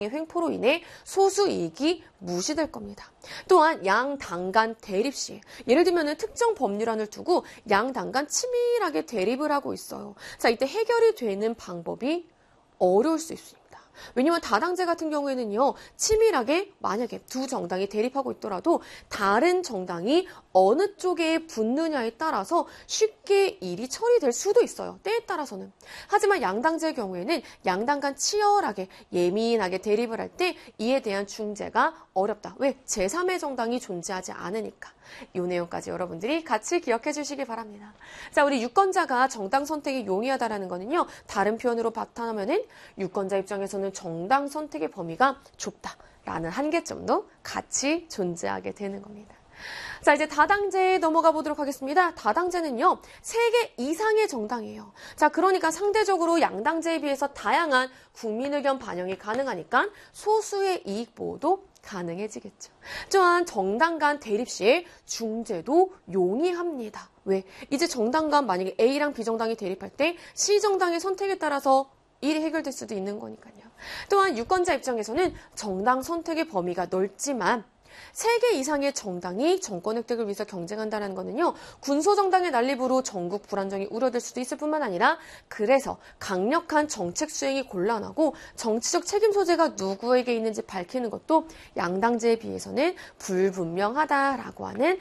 횡포로 인해 소수이익이 무시될 겁니다. 또한 양당 간 대립 시 예를 들면 특정 법률안을 두고 양당 간 치밀하게 대립을 하고 있어요. 자, 이때 해결이 되는 방법이 어려울 수 있습니다. 왜냐하면 다당제 같은 경우에는요, 치밀하게 만약에 두 정당이 대립하고 있더라도 다른 정당이 어느 쪽에 붙느냐에 따라서 쉽게 일이 처리될 수도 있어요. 때에 따라서는. 하지만 양당제의 경우에는 양당 간 치열하게 예민하게 대립을 할 때 이에 대한 중재가 어렵다. 왜? 제3의 정당이 존재하지 않으니까. 이 내용까지 여러분들이 같이 기억해 주시기 바랍니다. 자, 우리 유권자가 정당 선택이 용이하다라는 거는요, 다른 표현으로 바탕하면은 유권자 입장에서는 정당 선택의 범위가 좁다라는 한계점도 같이 존재하게 되는 겁니다. 자, 이제 다당제에 넘어가 보도록 하겠습니다. 다당제는요, 3개 이상의 정당이에요. 자, 그러니까 상대적으로 양당제에 비해서 다양한 국민 의견 반영이 가능하니까 소수의 이익 보호도 가능해지겠죠. 또한 정당 간 대립 시에 중재도 용이합니다. 왜? 이제 정당 간 만약에 A랑 B정당이 대립할 때 C정당의 선택에 따라서 일이 해결될 수도 있는 거니까요. 또한 유권자 입장에서는 정당 선택의 범위가 넓지만 3개 이상의 정당이 정권 획득을 위해서 경쟁한다는 거는요, 군소정당의 난립으로 전국 불안정이 우려될 수도 있을 뿐만 아니라 그래서 강력한 정책 수행이 곤란하고 정치적 책임 소재가 누구에게 있는지 밝히는 것도 양당제에 비해서는 불분명하다라고 하는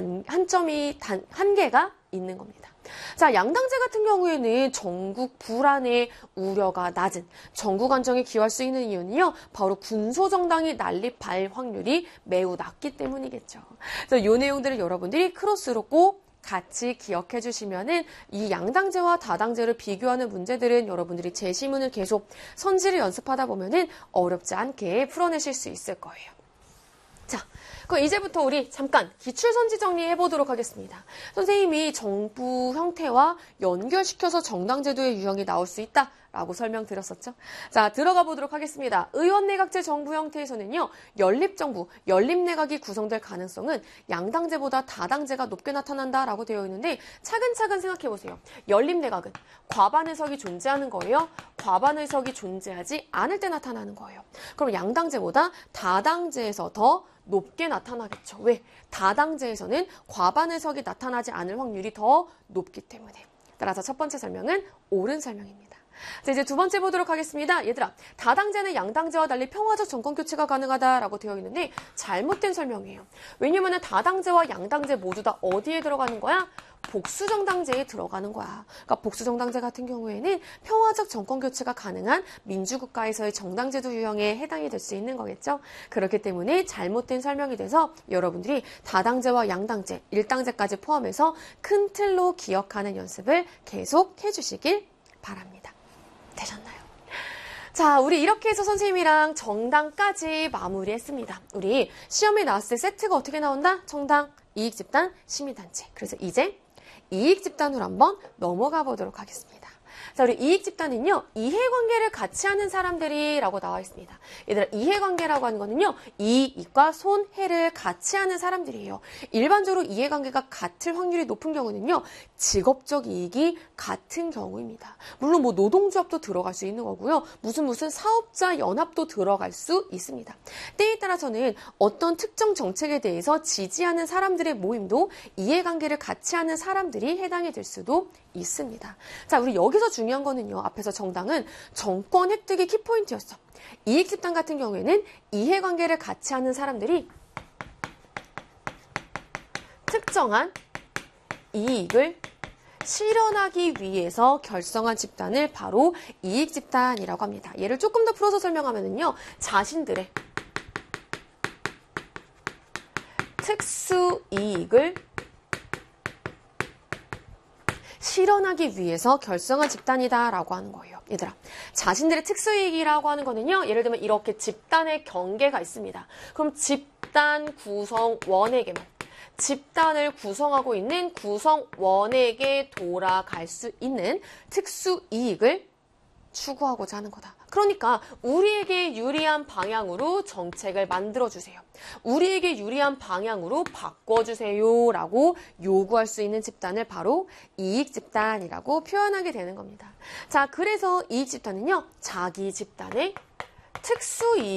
한계가 있는 겁니다. 자, 양당제 같은 경우에는 전국 불안의 우려가 낮은 전국 안정에 기여할 수 있는 이유는요, 바로 군소정당이 난립할 확률이 매우 낮기 때문이겠죠. 그래서 이 내용들을 여러분들이 크로스로 꼭 같이 기억해 주시면은 이 양당제와 다당제를 비교하는 문제들은 여러분들이 제시문을 계속 선지를 연습하다 보면은 어렵지 않게 풀어내실 수 있을 거예요. 자, 그럼 이제부터 우리 잠깐 기출선지 정리해 보도록 하겠습니다. 선생님이 정부 형태와 연결시켜서 정당제도의 유형이 나올 수 있다라고 설명드렸었죠. 자, 들어가 보도록 하겠습니다. 의원내각제 정부 형태에서는요, 연립정부, 연립내각이 구성될 가능성은 양당제보다 다당제가 높게 나타난다라고 되어 있는데 차근차근 생각해 보세요. 연립내각은 과반 의석이 존재하는 거예요. 과반 의석이 존재하지 않을 때 나타나는 거예요. 그럼 양당제보다 다당제에서 더 높게 나타나겠죠. 왜? 다당제에서는 과반 의석이 나타나지 않을 확률이 더 높기 때문에. 따라서 첫 번째 설명은 옳은 설명입니다. 자, 이제 두 번째 보도록 하겠습니다. 얘들아, 다당제는 양당제와 달리 평화적 정권 교체가 가능하다라고 되어 있는데 잘못된 설명이에요. 왜냐면 다당제와 양당제 모두 다 어디에 들어가는 거야? 복수정당제에 들어가는 거야. 그러니까 복수정당제 같은 경우에는 평화적 정권 교체가 가능한 민주국가에서의 정당제도 유형에 해당이 될 수 있는 거겠죠. 그렇기 때문에 잘못된 설명이 돼서 여러분들이 다당제와 양당제, 일당제까지 포함해서 큰 틀로 기억하는 연습을 계속 해주시길 바랍니다. 되셨나요? 자, 우리 이렇게 해서 선생님이랑 정당까지 마무리했습니다. 우리 시험에 나왔을 때 세트가 어떻게 나온다? 정당, 이익집단, 시민단체. 그래서 이제 이익집단으로 한번 넘어가 보도록 하겠습니다. 자, 우리 이익집단은요, 이해관계를 같이 하는 사람들이라고 나와 있습니다. 얘들아, 이해관계라고 하는 거는요, 이익과 손해를 같이 하는 사람들이에요. 일반적으로 이해관계가 같을 확률이 높은 경우는요, 직업적 이익이 같은 경우입니다. 물론 뭐 노동조합도 들어갈 수 있는 거고요. 무슨 사업자 연합도 들어갈 수 있습니다. 때에 따라서는 어떤 특정 정책에 대해서 지지하는 사람들의 모임도 이해관계를 같이 하는 사람들이 해당이 될 수도 있습니다. 자, 우리 여기서 중요한 거는요, 앞에서 정당은 정권 획득의 키포인트였어. 이익집단 같은 경우에는 이해관계를 같이 하는 사람들이 특정한 이익을 실현하기 위해서 결성한 집단을 바로 이익집단이라고 합니다. 얘를 조금 더 풀어서 설명하면요, 자신들의 특수이익을 실현하기 위해서 결성한 집단이다라고 하는 거예요. 얘들아, 자신들의 특수이익이라고 하는 거는요, 예를 들면 이렇게 집단의 경계가 있습니다. 그럼 집단 구성원에게만, 집단을 구성하고 있는 구성원에게 돌아갈 수 있는 특수이익을 추구하고자 하는 거다. 그러니까 우리에게 유리한 방향으로 정책을 만들어주세요. 우리에게 유리한 방향으로 바꿔주세요 라고 요구할 수 있는 집단을 바로 이익집단이라고 표현하게 되는 겁니다. 자, 그래서 이익집단은요, 자기 집단의 특수이